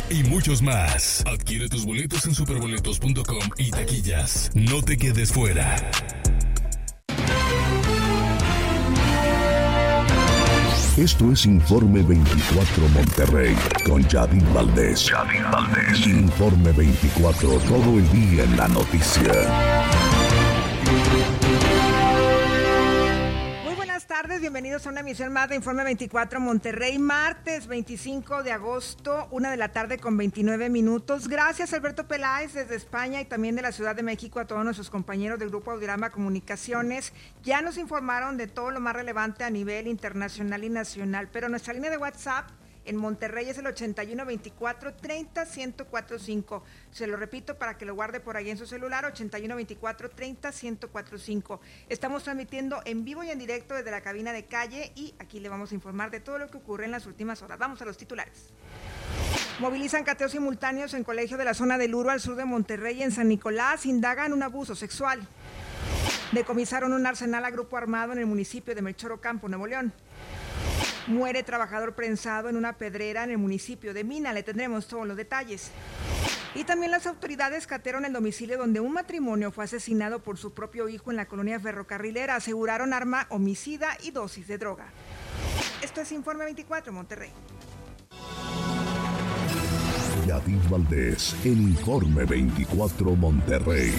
y muchos más. Adquiere tus boletos en superboletos.com y taquillas. No te quedes fuera. Esto es Informe 24 Monterrey con Yadid Valdés. Informe 24, todo el día en la noticia. Muy buenas tardes, bienvenidos a una emisión más de Informe 24 Monterrey, martes 25 de agosto, 1:00 con 29 minutos. Gracias Alberto Peláez desde España y también de la Ciudad de México a todos nuestros compañeros del Grupo Audiorama Comunicaciones. Ya nos informaron de todo lo más relevante a nivel internacional y nacional, pero nuestra línea de WhatsApp en Monterrey es el 81 24 30 1045. Se lo repito para que lo guarde por ahí en su celular, 81 24 30 1045. Estamos transmitiendo en vivo y en directo desde la cabina de Calle y aquí le vamos a informar de todo lo que ocurre en las últimas horas. Vamos a los titulares. Movilizan cateos simultáneos en colegio de la zona del Uro al sur de Monterrey y en San Nicolás. Indagan un abuso sexual. Decomisaron un arsenal a grupo armado en el municipio de Melchor Ocampo, Nuevo León. Muere trabajador prensado en una pedrera en el municipio de Mina. Le tendremos todos los detalles. Y también las autoridades catearon el domicilio donde un matrimonio fue asesinado por su propio hijo en la colonia ferrocarrilera. Aseguraron arma homicida y dosis de droga. Esto es Informe 24 Monterrey. Yadid Valdés, en Informe 24 Monterrey.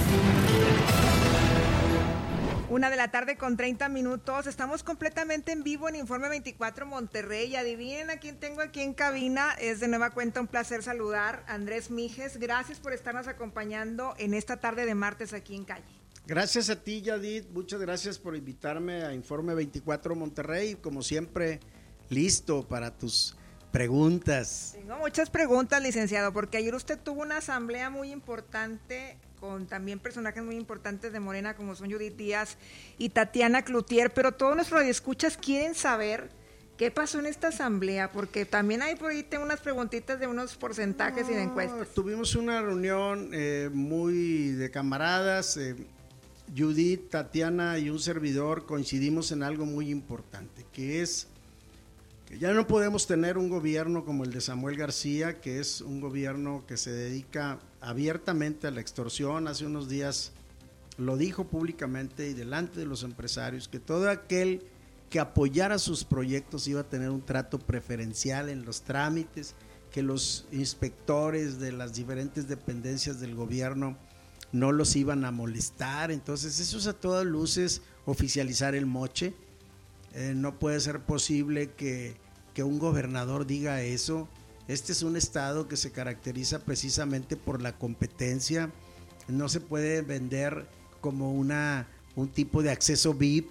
1:00 con 30 minutos. Estamos completamente en vivo en Informe 24 Monterrey. Adivinen a quién tengo aquí en cabina. Es de nueva cuenta un placer saludar a Andrés Mijes. Gracias por estarnos acompañando en esta tarde de martes aquí en Calle. Gracias a ti, Yadid. Muchas gracias por invitarme a Informe 24 Monterrey. Como siempre, listo para tus preguntas. Tengo muchas preguntas, licenciado, porque ayer usted tuvo una asamblea muy importante con también personajes muy importantes de Morena como son Judith Díaz y Tatiana Cloutier, pero todos nuestros radioescuchas quieren saber qué pasó en esta asamblea, porque también hay por ahí tengo unas preguntitas de unos porcentajes y de encuestas. Tuvimos una reunión muy de camaradas, Judith, Tatiana y un servidor coincidimos en algo muy importante, que es que ya no podemos tener un gobierno como el de Samuel García, que es un gobierno que se dedica abiertamente a la extorsión. Hace unos días lo dijo públicamente y delante de los empresarios, que todo aquel que apoyara sus proyectos iba a tener un trato preferencial en los trámites, que los inspectores de las diferentes dependencias del gobierno no los iban a molestar. Entonces eso es a todas luces oficializar el moche. No puede ser posible que un gobernador diga eso. Este es un estado que se caracteriza precisamente por la competencia. No se puede vender como un tipo de acceso VIP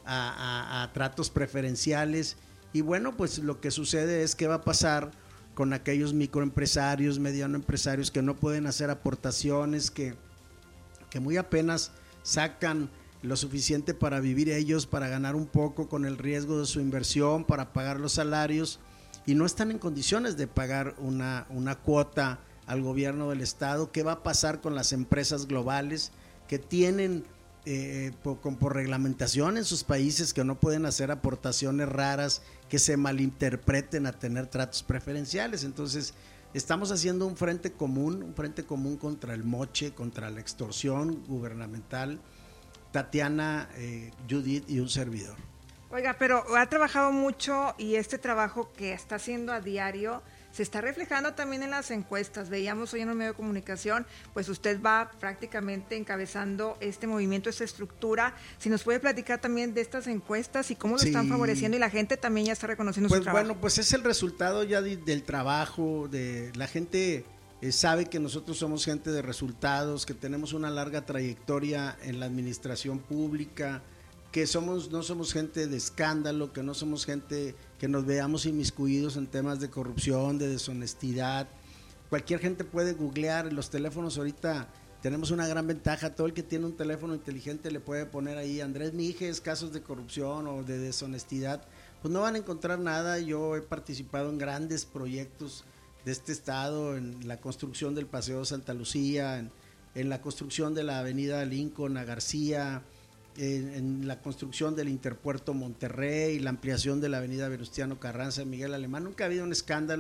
a tratos preferenciales. Y bueno, pues lo que sucede es que va a pasar con aquellos microempresarios, mediano empresarios que no pueden hacer aportaciones, que muy apenas sacan lo suficiente para vivir ellos, para ganar un poco con el riesgo de su inversión, para pagar los salarios, y no están en condiciones de pagar una cuota al gobierno del estado. ¿Qué va a pasar con las empresas globales que tienen por reglamentación en sus países que no pueden hacer aportaciones raras que se malinterpreten a tener tratos preferenciales? Entonces estamos haciendo un frente común contra el moche, contra la extorsión gubernamental. Tatiana, Judith y un servidor. Oiga, pero ha trabajado mucho y este trabajo que está haciendo a diario se está reflejando también en las encuestas. Veíamos hoy en un medio de comunicación, pues usted va prácticamente encabezando este movimiento, esta estructura. Si nos puede platicar también de estas encuestas y cómo lo están favoreciendo, y la gente también ya está reconociendo su trabajo. Bueno, pues es el resultado ya del trabajo, de la gente. Sabe que nosotros somos gente de resultados, que tenemos una larga trayectoria en la administración pública, que no somos gente de escándalo, que no somos gente que nos veamos inmiscuidos en temas de corrupción, de deshonestidad. Cualquier gente puede googlear los teléfonos. Ahorita tenemos una gran ventaja, todo el que tiene un teléfono inteligente le puede poner ahí Andrés Mijes, casos de corrupción o de deshonestidad, pues no van a encontrar nada. Yo he participado en grandes proyectos de este estado, en la construcción del Paseo Santa Lucía, en la construcción de la avenida Lincoln a García, en la construcción del Interpuerto Monterrey, la ampliación de la avenida Venustiano Carranza, Miguel Alemán. Nunca ha habido un escándalo.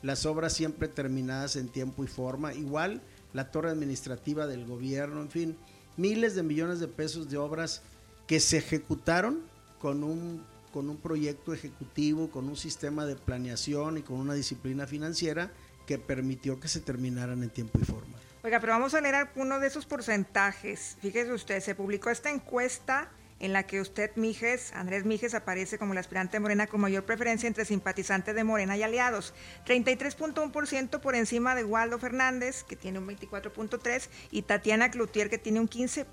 las obras siempre terminadas en tiempo y forma, igual la torre administrativa del gobierno, en fin, miles de millones de pesos de obras que se ejecutaron con un proyecto ejecutivo, con un sistema de planeación y con una disciplina financiera que permitió que se terminaran en tiempo y forma. Oiga, pero vamos a leer alguno de esos porcentajes. Fíjese usted, se publicó esta encuesta en la que usted, Andrés Mijes, aparece como el aspirante de Morena con mayor preferencia entre simpatizantes de Morena y aliados. 33.1% por encima de Waldo Fernández, que tiene un 24.3%, y Tatiana Cloutier, que tiene un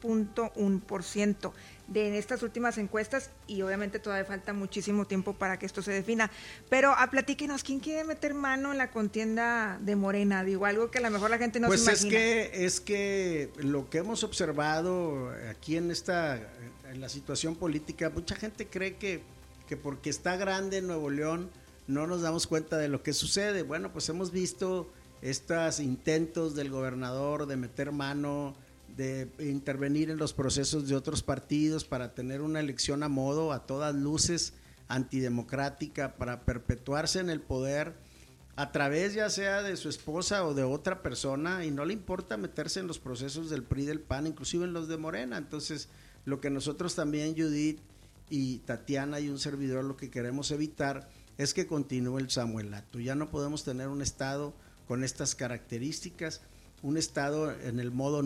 15.1% en estas últimas encuestas, y obviamente todavía falta muchísimo tiempo para que esto se defina. Pero platíquenos, ¿quién quiere meter mano en la contienda de Morena? Digo, algo que a lo mejor la gente no se imagina. Pues es que lo que hemos observado aquí en la situación política, mucha gente cree que porque está grande Nuevo León no nos damos cuenta de lo que sucede. Bueno, pues hemos visto estos intentos del gobernador de meter mano, de intervenir en los procesos de otros partidos para tener una elección a modo, a todas luces, antidemocrática, para perpetuarse en el poder a través ya sea de su esposa o de otra persona, y no le importa meterse en los procesos del PRI, del PAN, inclusive en los de Morena. Entonces, lo que nosotros también, Judith y Tatiana y un servidor, lo que queremos evitar es que continúe el samuelato. Ya no podemos tener un estado con estas características, un estado en el modo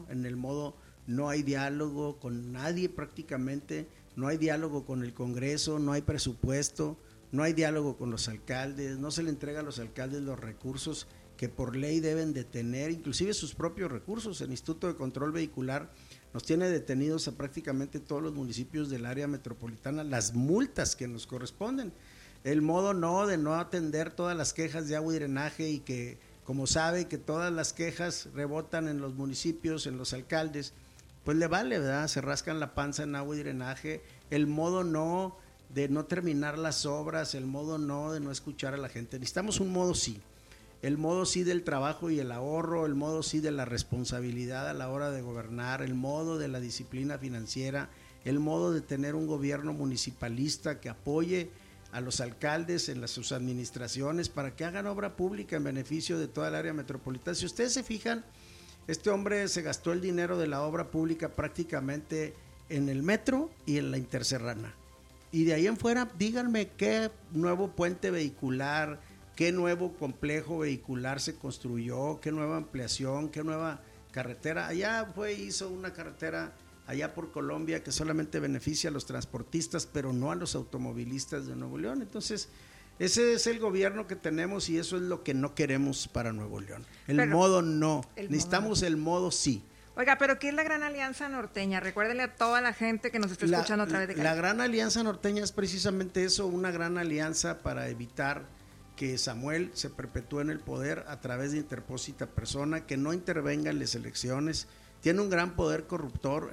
no hay diálogo con nadie prácticamente, no hay diálogo con el Congreso, no hay presupuesto, no hay diálogo con los alcaldes, no se le entrega a los alcaldes los recursos que por ley deben de tener, inclusive sus propios recursos. El Instituto de Control Vehicular nos tiene detenidos a prácticamente todos los municipios del área metropolitana, las multas que nos corresponden. El modo de no atender todas las quejas de agua y drenaje, y que, como sabe que todas las quejas rebotan en los municipios, en los alcaldes, pues le vale, ¿verdad? Se rascan la panza en agua y drenaje. El modo de no terminar las obras, el modo de no escuchar a la gente. Necesitamos un modo sí. El modo sí del trabajo y el ahorro, el modo sí de la responsabilidad a la hora de gobernar, el modo de la disciplina financiera, el modo de tener un gobierno municipalista que apoye a los alcaldes en sus administraciones para que hagan obra pública en beneficio de toda el área metropolitana. Si ustedes se fijan, este hombre se gastó el dinero de la obra pública prácticamente en el metro y en la interserrana. Y de ahí en fuera, díganme qué nuevo puente vehicular, qué nuevo complejo vehicular se construyó, qué nueva ampliación, qué nueva carretera. Hizo una carretera allá por Colombia que solamente beneficia a los transportistas, pero no a los automovilistas de Nuevo León. Entonces, ese es el gobierno que tenemos y eso es lo que no queremos para Nuevo León. Necesitamos el modo sí. Oiga, pero ¿qué es la Gran Alianza Norteña? Recuérdenle a toda la gente que nos está escuchando a través de Cali. La Gran Alianza Norteña es precisamente eso, una gran alianza para evitar que Samuel se perpetúe en el poder a través de interpósita persona, que no intervenga en las elecciones. Tiene un gran poder corruptor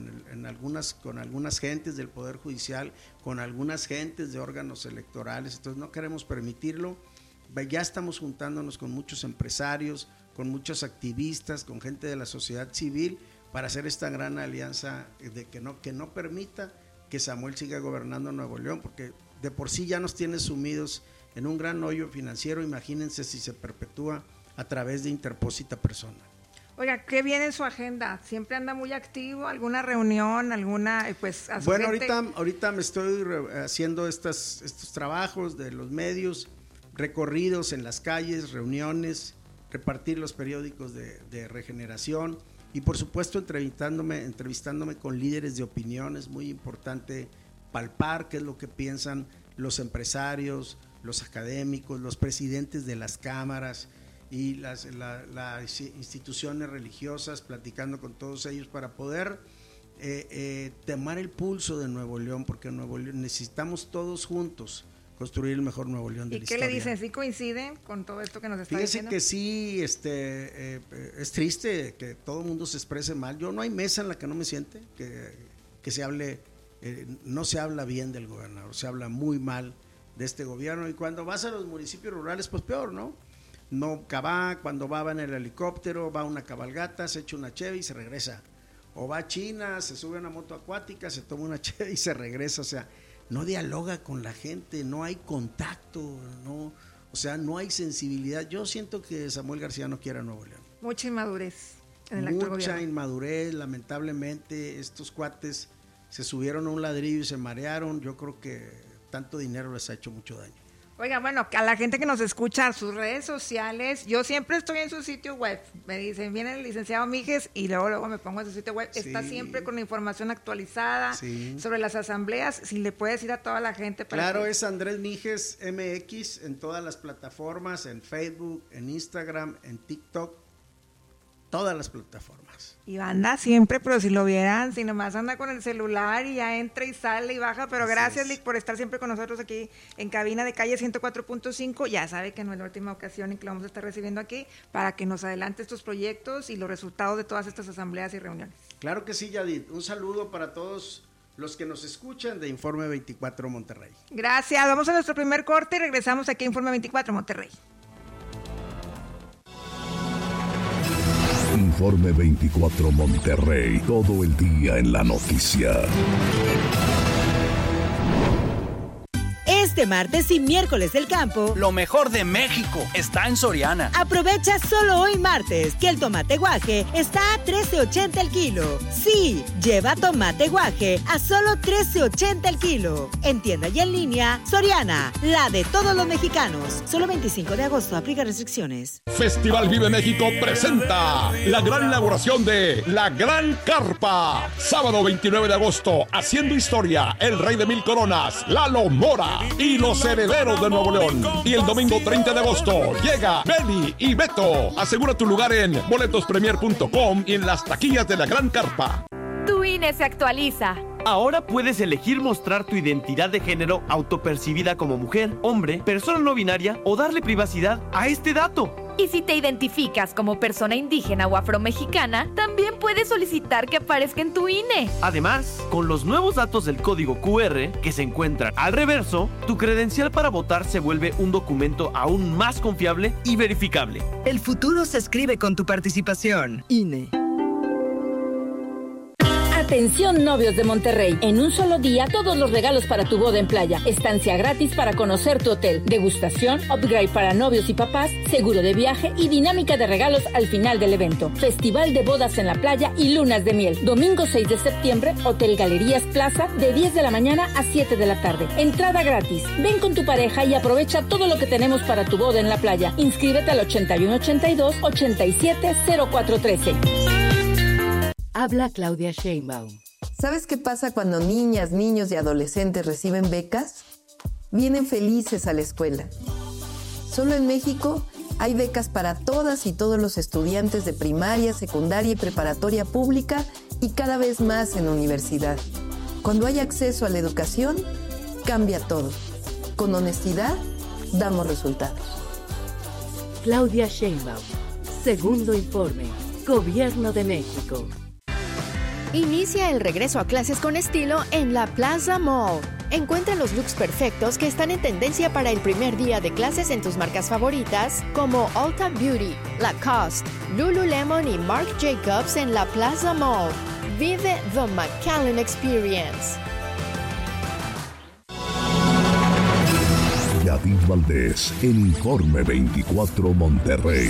con algunas gentes del Poder Judicial, con algunas gentes de órganos electorales. Entonces no queremos permitirlo. Ya estamos juntándonos con muchos empresarios, con muchos activistas, con gente de la sociedad civil para hacer esta gran alianza de que no permita que Samuel siga gobernando Nuevo León, porque de por sí ya nos tiene sumidos en un gran hoyo financiero. Imagínense si se perpetúa a través de interpósita persona. Oiga, ¿qué viene en su agenda? ¿Siempre anda muy activo? ¿Alguna reunión? Bueno, ahorita me estoy haciendo estos trabajos de los medios, recorridos en las calles, reuniones, repartir los periódicos de Regeneración y por supuesto entrevistándome con líderes de opinión. Es muy importante palpar qué es lo que piensan los empresarios, los académicos, los presidentes de las cámaras y las instituciones religiosas, platicando con todos ellos para poder tomar el pulso de Nuevo León, porque en Nuevo León necesitamos todos juntos construir el mejor Nuevo León de la historia. ¿Y qué le dicen? ¿Sí coinciden con todo esto que nos está diciendo? Fíjese que sí, es triste que todo el mundo se exprese mal. No hay mesa en la que no me siente, que se hable, no se habla bien del gobernador, se habla muy mal de este gobierno, y cuando vas a los municipios rurales, pues peor, ¿no? Cuando va en el helicóptero, va a una cabalgata, se echa una cheve y se regresa. O va a China, se sube a una moto acuática, se toma una cheve y se regresa. O sea, no dialoga con la gente, no hay contacto, no. O sea, no hay sensibilidad. Yo siento que Samuel García no quiere a Nuevo León. Mucha inmadurez en el actual gobierno. Mucha inmadurez, lamentablemente. Estos cuates se subieron a un ladrillo y se marearon. Yo creo que tanto dinero les ha hecho mucho daño. Oiga, bueno, a la gente que nos escucha, sus redes sociales, yo siempre estoy en su sitio web. Me dicen, viene el licenciado Mijes y luego me pongo en su sitio web. Sí. Está siempre con la información actualizada sobre las asambleas. Si le puedes ir a toda la gente. Claro, es Andrés Mijes MX en todas las plataformas, en Facebook, en Instagram, en TikTok. Todas las plataformas. Y anda siempre, pero si lo vieran, si nomás anda con el celular y ya entra y sale y baja, pero gracias, Lick, por estar siempre con nosotros aquí en cabina de calle 104.5, ya sabe que no es la última ocasión en que lo vamos a estar recibiendo aquí, para que nos adelante estos proyectos y los resultados de todas estas asambleas y reuniones. Claro que sí, Yadit, un saludo para todos los que nos escuchan de Informe 24 Monterrey. Gracias, vamos a nuestro primer corte y regresamos aquí a Informe 24 Monterrey. Informe 24 Monterrey, todo el día en la noticia. Este martes y miércoles del campo, lo mejor de México está en Soriana. Aprovecha solo hoy martes que el tomate guaje está a $13.80 el kilo. Sí, lleva tomate guaje a solo $13.80 el kilo. En tienda y en línea, Soriana, la de todos los mexicanos. Solo 25 de agosto, aplica restricciones. Festival Vive México presenta la gran inauguración de La Gran Carpa. Sábado 29 de agosto, haciendo historia, el rey de 1000 coronas, Lalo Mora y los herederos de Nuevo León. Y el domingo 30 de agosto llega Benny y Beto. Asegura tu lugar en boletospremier.com y en las taquillas de La Gran Carpa. Tu INE se actualiza. Ahora puedes elegir mostrar tu identidad de género autopercibida como mujer, hombre, persona no binaria o darle privacidad a este dato. Y si te identificas como persona indígena o afromexicana, también puedes solicitar que aparezca en tu INE. Además, con los nuevos datos del código QR que se encuentran al reverso, tu credencial para votar se vuelve un documento aún más confiable y verificable. El futuro se escribe con tu participación. INE. Atención novios de Monterrey, en un solo día todos los regalos para tu boda en playa, estancia gratis para conocer tu hotel, degustación, upgrade para novios y papás, seguro de viaje y dinámica de regalos al final del evento. Festival de bodas en la playa y lunas de miel, domingo 6 de septiembre, Hotel Galerías Plaza, de 10 de la mañana a 7 de la tarde. Entrada gratis. Ven con tu pareja y aprovecha todo lo que tenemos para tu boda en la playa. Inscríbete al 8182-870413. Habla Claudia Sheinbaum. ¿Sabes qué pasa cuando niñas, niños y adolescentes reciben becas? Vienen felices a la escuela. Solo en México hay becas para todas y todos los estudiantes de primaria, secundaria y preparatoria pública y cada vez más en universidad. Cuando hay acceso a la educación, cambia todo. Con honestidad, damos resultados. Claudia Sheinbaum. Segundo informe. Gobierno de México. Inicia el regreso a clases con estilo en la Plaza Mall. Encuentra los looks perfectos que están en tendencia para el primer día de clases en tus marcas favoritas como Ulta Beauty, Lacoste, Lululemon y Marc Jacobs en la Plaza Mall. Vive the McAllen Experience. Yadid Valdés, en Informe 24 Monterrey.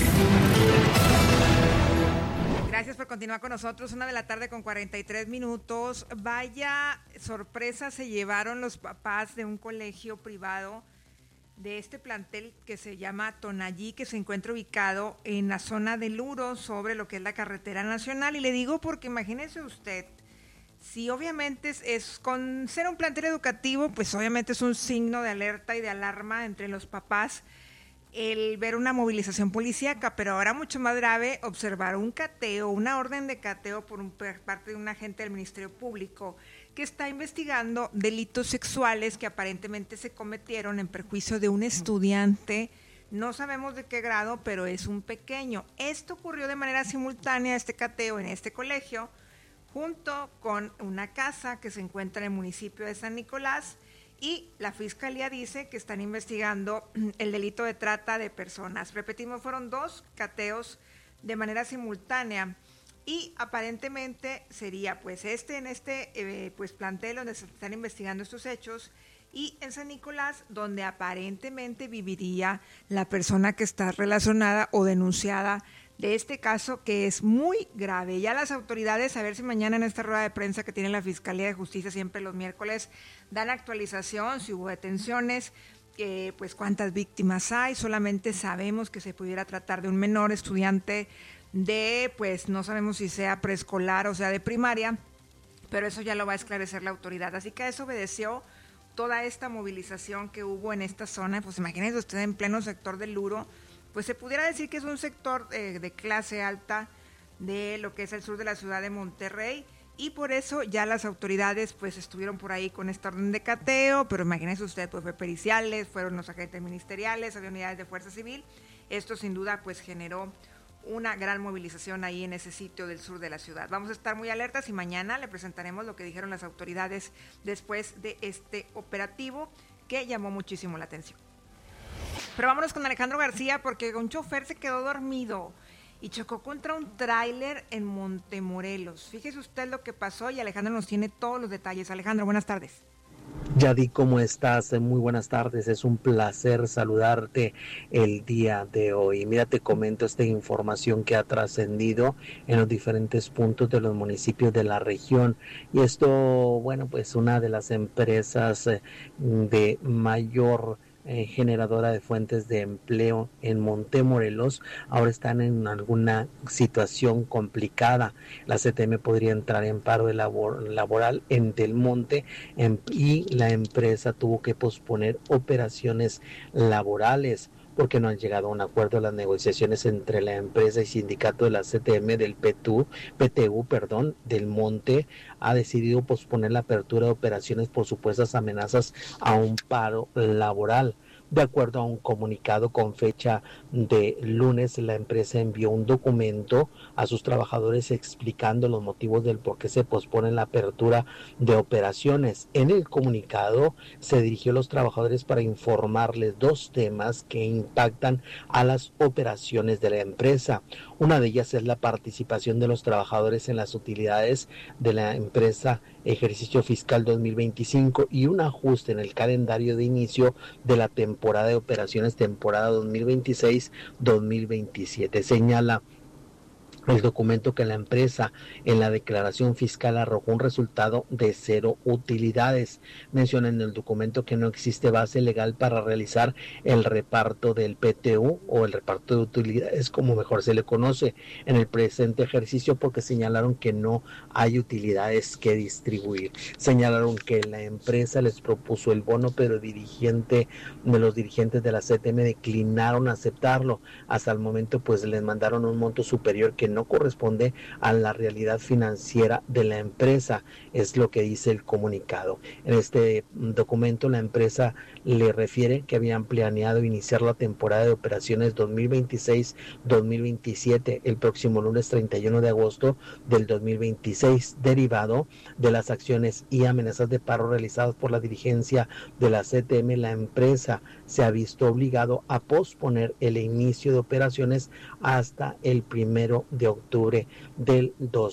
Gracias por continuar con nosotros, 1:00 con 43 minutos. Vaya sorpresa se llevaron los papás de un colegio privado de este plantel que se llama Tonallí, que se encuentra ubicado en la zona de Luro, sobre lo que es la carretera nacional. Y le digo porque imagínese usted, si obviamente es con ser un plantel educativo, pues obviamente es un signo de alerta y de alarma entre los papás el ver una movilización policíaca, pero ahora mucho más grave observar un cateo, una orden de cateo por parte de un agente del Ministerio Público que está investigando delitos sexuales que aparentemente se cometieron en perjuicio de un estudiante. No sabemos de qué grado, pero es un pequeño. Esto ocurrió de manera simultánea, este cateo en este colegio, junto con una casa que se encuentra en el municipio de San Nicolás. Y la Fiscalía dice que están investigando el delito de trata de personas. Repetimos, fueron 2 cateos de manera simultánea y aparentemente sería pues en este plantel donde se están investigando estos hechos y en San Nicolás, donde aparentemente viviría la persona que está relacionada o denunciada de este caso, que es muy grave. Ya las autoridades, a ver si mañana en esta rueda de prensa que tiene la Fiscalía de Justicia siempre los miércoles, dan actualización, si hubo detenciones, pues cuántas víctimas hay. Solamente sabemos que se pudiera tratar de un menor estudiante de, pues no sabemos si sea preescolar o sea de primaria, pero eso ya lo va a esclarecer la autoridad. Así que a eso obedeció toda esta movilización que hubo en esta zona. Pues imagínense usted en pleno sector del Luro, pues se pudiera decir que es un sector de clase alta de lo que es el sur de la ciudad de Monterrey, y por eso ya las autoridades pues estuvieron por ahí con esta orden de cateo, pero imagínese usted, pues fue periciales, fueron los agentes ministeriales, había unidades de fuerza civil. Esto sin duda pues generó una gran movilización ahí en ese sitio del sur de la ciudad. Vamos a estar muy alertas y mañana le presentaremos lo que dijeron las autoridades después de este operativo que llamó muchísimo la atención. Pero vámonos con Alejandro García, porque un chofer se quedó dormido y chocó contra un tráiler en Montemorelos. Fíjese usted lo que pasó y Alejandro nos tiene todos los detalles. Alejandro, buenas tardes. Yadi, ¿cómo estás? Muy buenas tardes, es un placer saludarte el día de hoy. Mira, te comento esta información que ha trascendido en los diferentes puntos de los municipios de la región. Y esto, bueno, pues una de las empresas de mayor generadora de fuentes de empleo en Montemorelos ahora están en alguna situación complicada. La CTM podría entrar en paro de laboral en Del Monte y la empresa tuvo que posponer operaciones laborales porque no han llegado a un acuerdo en las negociaciones entre la empresa y sindicato de la CTM del PTU, Del Monte ha decidido posponer la apertura de operaciones por supuestas amenazas a un paro laboral. De acuerdo a un comunicado con fecha de lunes, la empresa envió un documento a sus trabajadores explicando los motivos del por qué se pospone la apertura de operaciones. En el comunicado se dirigió a los trabajadores para informarles dos temas que impactan a las operaciones de la empresa. Una de ellas es la participación de los trabajadores en las utilidades de la empresa ejercicio fiscal 2025 y un ajuste en el calendario de inicio de la temporada de operaciones temporada 2026-2027. Señala el documento que la empresa en la declaración fiscal arrojó un resultado de 0 utilidades. Menciona en el documento que no existe base legal para realizar el reparto del PTU o el reparto de utilidades, como mejor se le conoce, en el presente ejercicio, porque señalaron que no hay utilidades que distribuir. Señalaron que la empresa les propuso el bono, pero los dirigentes de la CTM declinaron aceptarlo. Hasta el momento pues les mandaron un monto superior que no corresponde a la realidad financiera de la empresa, es lo que dice el comunicado. En este documento la empresa le refiere que habían planeado iniciar la temporada de operaciones 2026-2027 el próximo lunes 31 de agosto del 2026, derivado de las acciones y amenazas de paro realizadas por la dirigencia de la CTM. La empresa se ha visto obligado a posponer el inicio de operaciones hasta el 1 de octubre del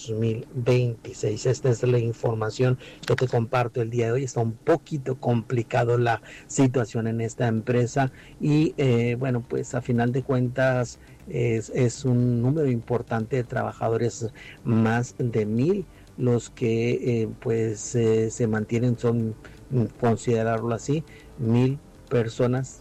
2026. Esta es la información que te comparto el día de hoy. Está un poquito complicado la situación en esta empresa y bueno, pues a final de cuentas es un número importante de trabajadores, más de 1,000 los que se mantienen, son, considerarlo así, 1,000 personas.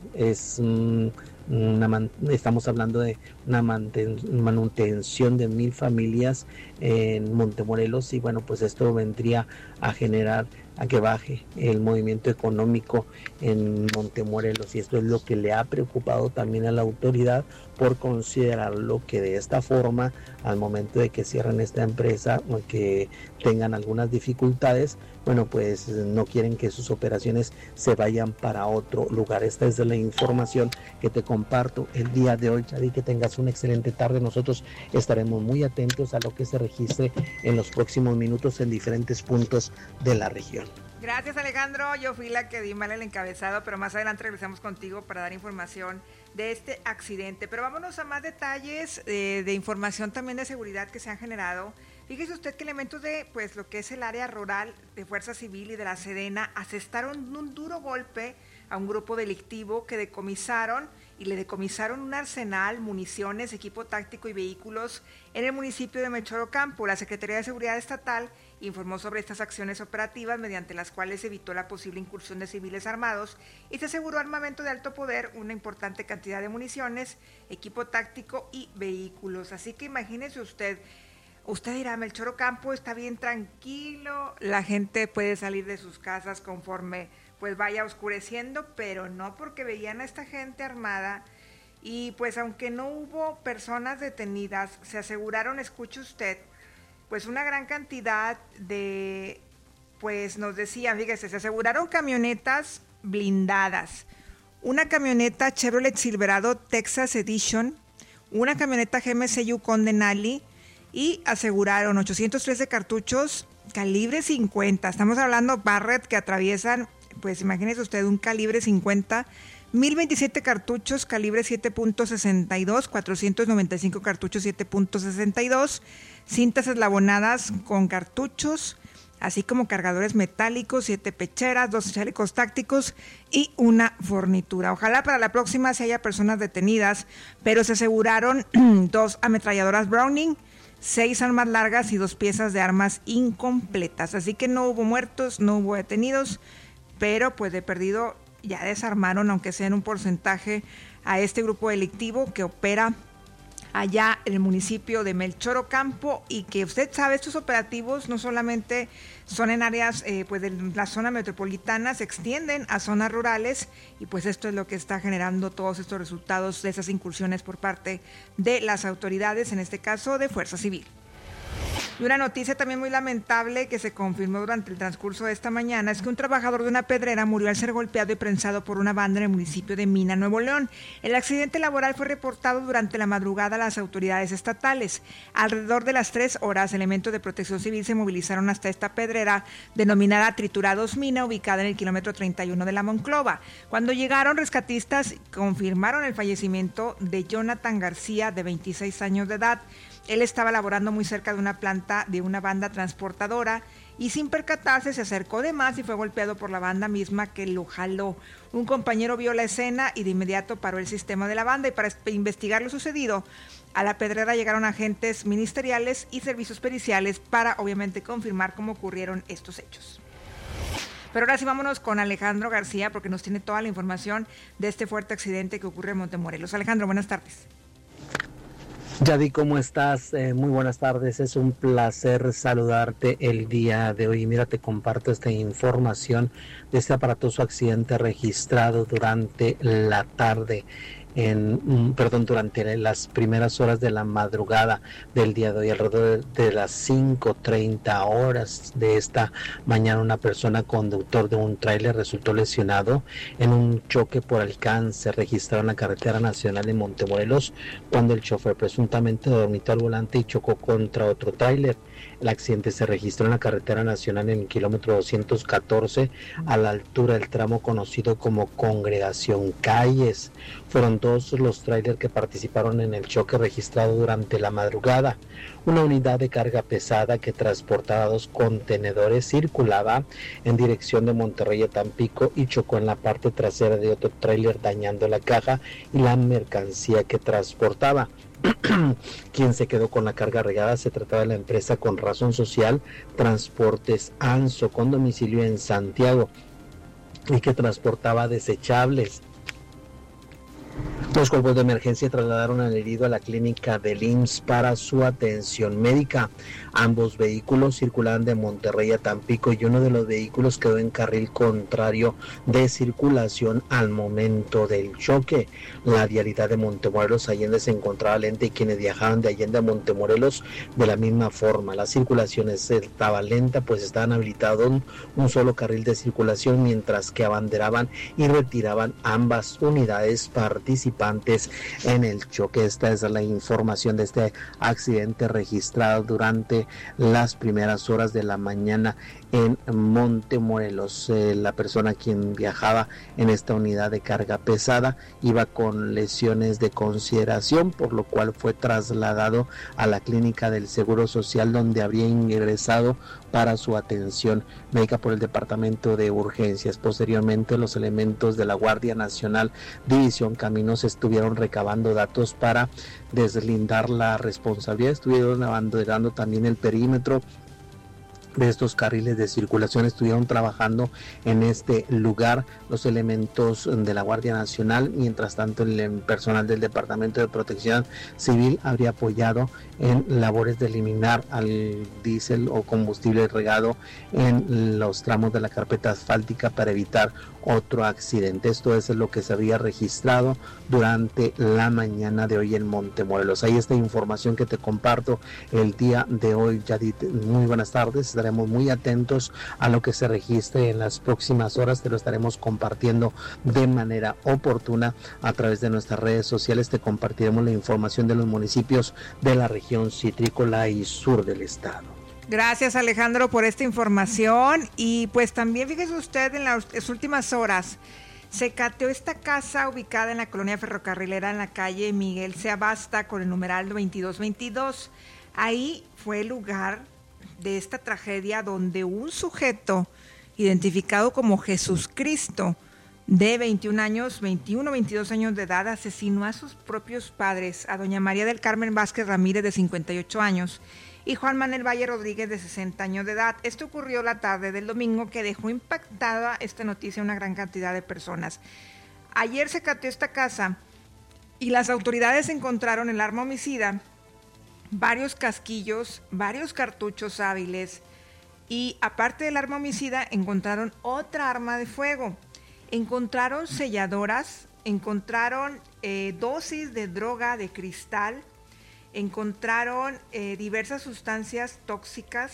Estamos hablando de una manutención de 1,000 familias en Montemorelos, y bueno, pues esto vendría a generar a que baje el movimiento económico en Montemorelos, y esto es lo que le ha preocupado también a la autoridad, por considerarlo que de esta forma, al momento de que cierren esta empresa o que tengan algunas dificultades, bueno, pues no quieren que sus operaciones se vayan para otro lugar. Esta es la información que te comparto el día de hoy, Chadi. Que tengas una excelente tarde. Nosotros estaremos muy atentos a lo que se registre en los próximos minutos en diferentes puntos de la región. Gracias, Alejandro. Yo fui la que di mal el encabezado, pero más adelante regresamos contigo para dar información de este accidente. Pero vámonos a más detalles de información también de seguridad que se han generado Fíjese usted que elementos de pues lo que es el área rural de Fuerza Civil y de la Sedena asestaron un duro golpe a un grupo delictivo que le decomisaron un arsenal, municiones, equipo táctico y vehículos en el municipio de Melchor-Ocampo. La Secretaría de Seguridad Estatal informó sobre estas acciones operativas mediante las cuales se evitó la posible incursión de civiles armados y se aseguró armamento de alto poder, una importante cantidad de municiones, equipo táctico y vehículos. Así que imagínese usted dirá, Melchor-Ocampo está bien tranquilo, la gente puede salir de sus casas conforme pues vaya oscureciendo, pero no, porque veían a esta gente armada y pues aunque no hubo personas detenidas, se aseguraron, escuche usted, pues una gran cantidad de, pues nos decían, fíjese, se aseguraron camionetas blindadas, una camioneta Chevrolet Silverado Texas Edition, una camioneta GMC Yukon Denali, y aseguraron 813 cartuchos calibre 50, estamos hablando Barrett que atraviesan, pues imagínese usted un calibre 50, 1027 cartuchos calibre 7.62, 495 cartuchos 7.62, cintas eslabonadas con cartuchos, así como cargadores metálicos, 7 pecheras, 2 chalecos tácticos y una fornitura. Ojalá para la próxima se haya personas detenidas, pero se aseguraron 2 ametralladoras Browning, 6 armas largas y 2 piezas de armas incompletas. Así que no hubo muertos, no hubo detenidos, pero pues de perdido ya desarmaron, aunque sea en un porcentaje, a este grupo delictivo que opera allá en el municipio de Melchor-Ocampo, y que usted sabe, estos operativos no solamente son en áreas pues de la zona metropolitana, se extienden a zonas rurales, y pues esto es lo que está generando todos estos resultados de esas incursiones por parte de las autoridades, en este caso de Fuerza Civil. Y una noticia también muy lamentable que se confirmó durante el transcurso de esta mañana es que un trabajador de una pedrera murió al ser golpeado y prensado por una banda en el municipio de Mina, Nuevo León. El accidente laboral fue reportado durante la madrugada a las autoridades estatales. Alrededor de las 3 horas, elementos de Protección Civil se movilizaron hasta esta pedrera denominada Triturados Mina, ubicada en el kilómetro 31 de la Monclova. Cuando llegaron, rescatistas confirmaron el fallecimiento de Jonathan García, de 26 años de edad. Él estaba laborando muy cerca de una planta de una banda transportadora y sin percatarse se acercó de más y fue golpeado por la banda misma que lo jaló. Un compañero vio la escena y de inmediato paró el sistema de la banda, y para investigar lo sucedido, a la pedrera llegaron agentes ministeriales y servicios periciales para obviamente confirmar cómo ocurrieron estos hechos. Pero ahora sí vámonos con Alejandro García, porque nos tiene toda la información de este fuerte accidente que ocurre en Montemorelos. Alejandro, buenas tardes. Yadi, ¿cómo estás? Muy buenas tardes, es un placer saludarte el día de hoy. Mira, te comparto esta información de este aparatoso accidente registrado durante la tarde, durante las primeras horas de la madrugada del día de hoy, alrededor de las 5:30 horas de esta mañana. Una persona conductor de un tráiler resultó lesionado en un choque por alcance registrado en la carretera nacional de Montemorelos, cuando el chofer presuntamente dormitó al volante y chocó contra otro tráiler. El accidente se registró en la carretera nacional en el kilómetro 214, a la altura del tramo conocido como Congregación Calles. Fueron 2 los tráiler que participaron en el choque registrado durante la madrugada. Una unidad de carga pesada que transportaba 2 contenedores circulaba en dirección de Monterrey a Tampico y chocó en la parte trasera de otro tráiler, dañando la caja y la mercancía que transportaba. Quien se quedó con la carga regada se trataba de la empresa con razón social Transportes Anso, con domicilio en Santiago, y que transportaba desechables. Los cuerpos de emergencia trasladaron al herido a la clínica del IMSS para su atención médica. Ambos vehículos circulaban de Monterrey a Tampico y uno de los vehículos quedó en carril contrario de circulación al momento del choque. La vialidad de Montemorelos a Allende se encontraba lenta, y quienes viajaban de Allende a Montemorelos de la misma forma. La circulación estaba lenta, pues estaban habilitados un solo carril de circulación, mientras que abanderaban y retiraban ambas unidades participantes participantes en el choque. Esta es la información de este accidente registrado durante las primeras horas de la mañana en Montemorelos. La persona quien viajaba en esta unidad de carga pesada iba con lesiones de consideración, por lo cual fue trasladado a la clínica del Seguro Social, donde habría ingresado para su atención médica por el Departamento de Urgencias. Posteriormente, los elementos de la Guardia Nacional División Caminos estuvieron recabando datos para deslindar la responsabilidad, estuvieron abandonando también el perímetro de estos carriles de circulación, estuvieron trabajando en este lugar los elementos de la Guardia Nacional. Mientras tanto, el personal del Departamento de Protección Civil habría apoyado en labores de eliminar al diésel o combustible regado en los tramos de la carpeta asfáltica para evitar otro accidente. Esto es lo que se había registrado durante la mañana de hoy en Montemorelos. Ahí está información que te comparto el día de hoy, Yadit. Muy buenas tardes, estaremos muy atentos a lo que se registre en las próximas horas, te lo estaremos compartiendo de manera oportuna a través de nuestras redes sociales. Te compartiremos la información de los municipios de la región citrícola y sur del estado. Gracias, Alejandro, por esta información. Y pues también fíjese usted, en las últimas horas se cateó esta casa ubicada en la colonia ferrocarrilera en la calle Miguel C. Abasta con el numeral 2222. Ahí fue el lugar de esta tragedia donde un sujeto identificado como Jesús Cristo, de 21 años, 22 años de edad, asesinó a sus propios padres, a doña María del Carmen Vázquez Ramírez, de 58 años, y Juan Manuel Valle Rodríguez, de 60 años de edad. Esto ocurrió la tarde del domingo, que dejó impactada esta noticia a una gran cantidad de personas. Ayer se cateó esta casa y las autoridades encontraron el arma homicida, varios casquillos, varios cartuchos hábiles, y aparte del arma homicida encontraron otra arma de fuego. Encontraron selladoras, encontraron dosis de droga de cristal, encontraron diversas sustancias tóxicas,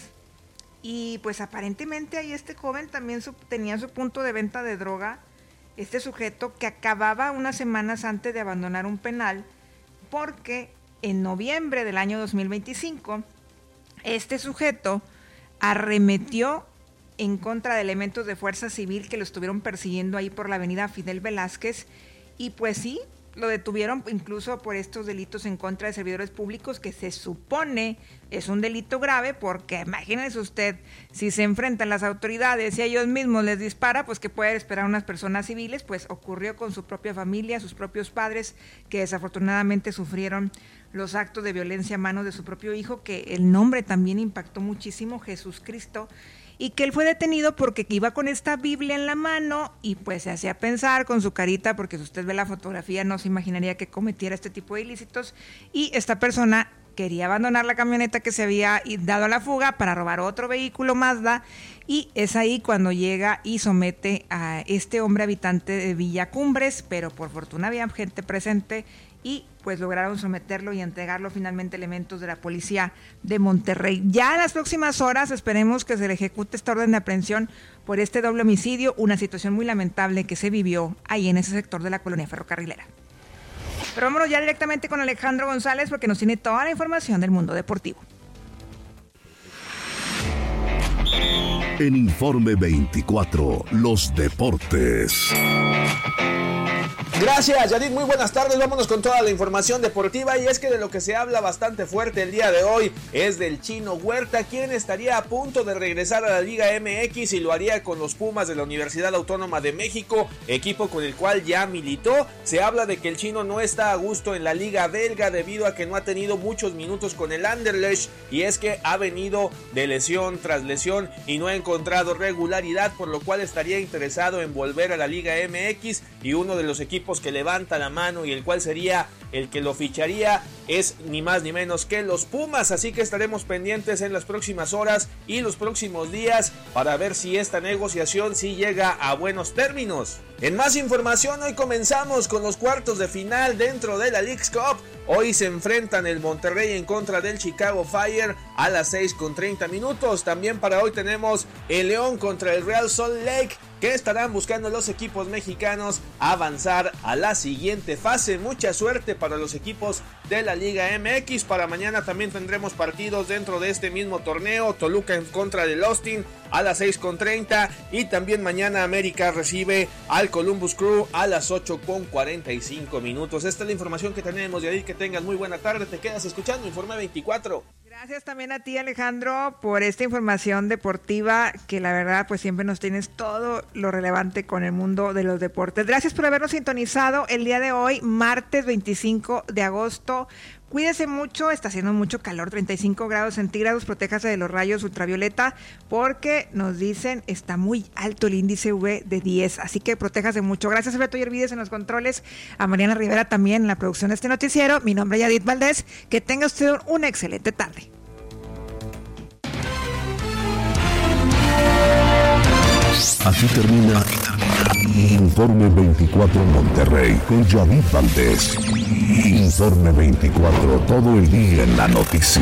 y pues aparentemente ahí este joven también tenía su punto de venta de droga, este sujeto que acababa unas semanas antes de abandonar un penal, porque en noviembre del año 2025 este sujeto arremetió en contra de elementos de fuerza civil que lo estuvieron persiguiendo ahí por la avenida Fidel Velázquez, y pues sí, lo detuvieron incluso por estos delitos en contra de servidores públicos, que se supone es un delito grave, porque imagínense usted, si se enfrentan las autoridades y ellos mismos les dispara, pues que pueden esperar unas personas civiles. Pues ocurrió con su propia familia, sus propios padres, que desafortunadamente sufrieron los actos de violencia a manos de su propio hijo, que el nombre también impactó muchísimo, Jesús Cristo, y que él fue detenido porque iba con esta Biblia en la mano y pues se hacía pensar con su carita, porque si usted ve la fotografía no se imaginaría que cometiera este tipo de ilícitos, y esta persona quería abandonar la camioneta que se había dado a la fuga para robar otro vehículo Mazda, y es ahí cuando llega y somete a este hombre habitante de Villa Cumbres, pero por fortuna había gente presente y pues lograron someterlo y entregarlo finalmente elementos de la policía de Monterrey. Ya en las próximas horas esperemos que se le ejecute esta orden de aprehensión por este doble homicidio, una situación muy lamentable que se vivió ahí en ese sector de la colonia ferrocarrilera. Pero vámonos ya directamente con Alejandro González, porque nos tiene toda la información del mundo deportivo. En Informe 24, los deportes. Gracias, Yadid. Muy buenas tardes. Vámonos con toda la información deportiva. Y es que de lo que se habla bastante fuerte el día de hoy es del Chino Huerta, quien estaría a punto de regresar a la Liga MX y lo haría con los Pumas de la Universidad Autónoma de México, equipo con el cual ya militó. Se habla de que el Chino no está a gusto en la Liga belga debido a que no ha tenido muchos minutos con el Anderlecht, y es que ha venido de lesión tras lesión y no ha encontrado regularidad, por lo cual estaría interesado en volver a la Liga MX, y uno de los equipos que levanta la mano y el cual sería el que lo ficharía es ni más ni menos que los Pumas. Así que estaremos pendientes en las próximas horas y los próximos días para ver si esta negociación sí llega a buenos términos. En más información, hoy comenzamos con los cuartos de final dentro de la Leagues Cup. Hoy se enfrentan el Monterrey en contra del Chicago Fire a las 6:30. También para hoy tenemos el León contra el Real Salt Lake, que estarán buscando los equipos mexicanos avanzar a la siguiente fase. Mucha suerte para los equipos de la Liga MX. Para mañana también tendremos partidos dentro de este mismo torneo. Toluca en contra del Austin a las 6:30 y también mañana América recibe al Columbus Crew a las 8:45. Esta es la información que tenemos, y ahí que tengas muy buena tarde. Te quedas escuchando Informe 24. Gracias también a ti, Alejandro, por esta información deportiva, que la verdad pues siempre nos tienes todo lo relevante con el mundo de los deportes. Gracias por habernos sintonizado el día de hoy, martes 25 de agosto. Cuídese mucho, está haciendo mucho calor, 35 grados centígrados, protéjase de los rayos ultravioleta, porque nos dicen está muy alto el índice UV de 10, así que protéjase mucho. Gracias a Beto Yervides en los controles, a Mariana Rivera también en la producción de este noticiero. Mi nombre es Yadid Valdés, que tenga usted una excelente tarde. Aquí termina Informe 24 Monterrey con Yadid Valdés. Informe 24, todo el día en la noticia.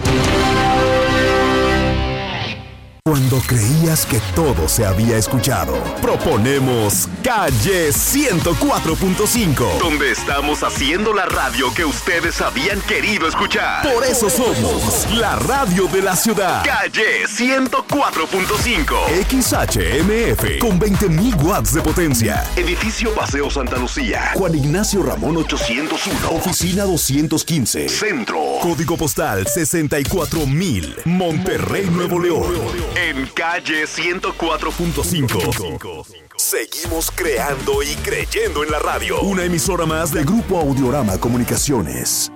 Cuando creías que todo se había escuchado, proponemos Calle 104.5, donde estamos haciendo la radio que ustedes habían querido escuchar. Por eso somos la radio de la ciudad. Calle 104.5, XHMF, con 20,000 watts de potencia. Edificio Paseo Santa Lucía, Juan Ignacio Ramón 801, Oficina 215, Centro. Código postal 64,000, Monterrey, Nuevo León. En Calle 104.5. Seguimos creando y creyendo en la radio. Una emisora más del Grupo Audiorama Comunicaciones.